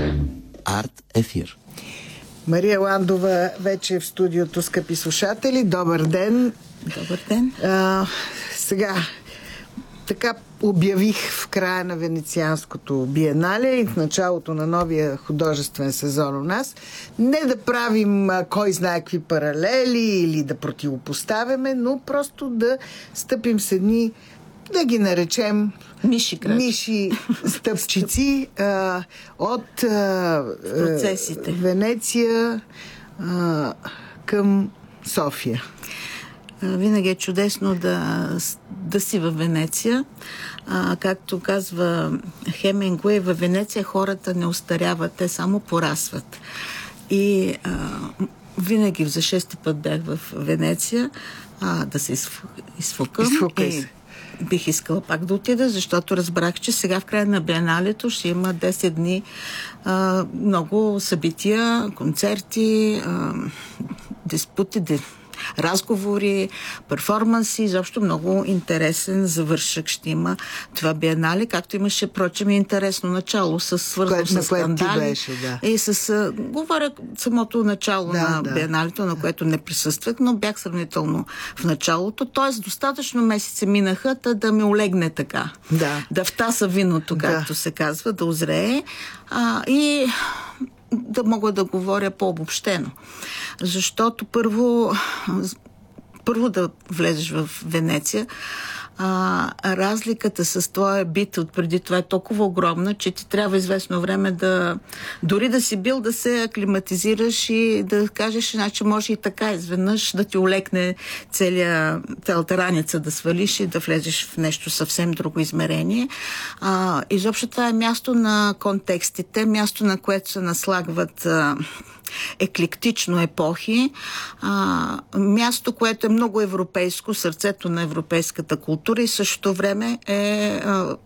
Арт Ефир. Мария Ландова вече е в студиото, скъпи слушатели. Добър ден! Добър ден! Сега, така обявих в края на Венецианското биенале и в началото на новия художествен сезон у нас, не да правим кой знае какви паралели или да противопоставяме, но просто да стъпим с едни, да ги наречем миши стъпчици от процесите. Венеция към София. Винаги е чудесно да си във Венеция. Както казва Хемингуей, във Венеция хората не остаряват, те само порасват. И винаги за 6-ти път бях в Венеция да се изфукам. Бих искала пак да отида, защото разбрах, че сега в края на биеналето ще има 10 дни много събития, концерти, диспути, разговори, перформанси, изобщо много интересен завършък ще има това биенале, както имаше, прочим, интересно начало, свързано с скандали. Беше, да. И говоря самото начало на биеналето, на което не присъствах, но бях сравнително в началото, т.е. достатъчно месеци минаха, да ми олегне така. Да втаса виното, както се казва, да озрее. И да мога да говоря по-обобщено. Защото първо да влезеш в Венеция, разликата с твоя бит от преди това е толкова огромна, че ти трябва известно време дори да си бил, да се аклиматизираш и да кажеш, иначе може и така изведнъж да ти олекне цялата раница да свалиш и да влезеш в нещо съвсем друго измерение. Изобщо това е място на контекстите, място на което се наслагват еклектично епохи. Място, което е много европейско, сърцето на европейската култура и същото време е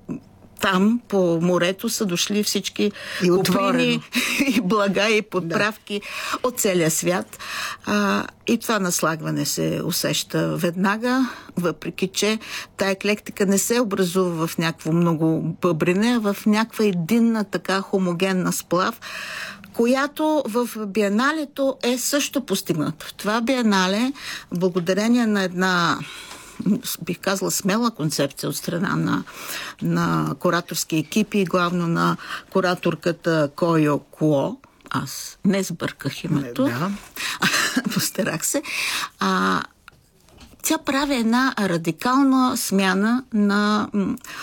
там, по морето, са дошли всички куприни и блага и подправки от целия свят. И това наслагване се усеща веднага, въпреки че тая еклектика не се образува в някакво много бъбрене, а в някаква единна така хомогенна сплав, която в биеналето е също постигната. В това биенале, благодарение на една, бих казала, смела концепция от страна на кураторски екипи и главно на кураторката Койо Куо, аз не сбърках името, постарах се, тя прави една радикална смяна на